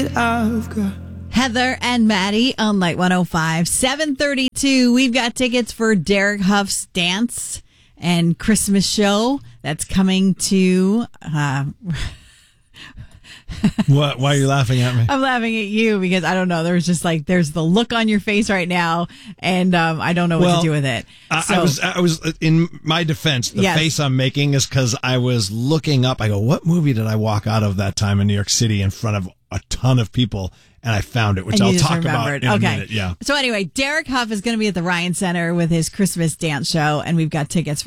that I've got. Heather and Maddie on Light 105. 7:32. We've got tickets for Derek Huff's dance and Christmas show that's coming to... What? Why are you laughing at me? I'm laughing at you because I don't know. There's just there's the look on your face right now, and I don't know what to do with it. I was in my defense. The face I'm making is because I was looking up. I go, what movie did I walk out of that time in New York City in front of a ton of people? And I found it, which I'll talk about in a minute. Yeah. So anyway, Derek Huff is going to be at the Ryan Center with his Christmas dance show, and we've got tickets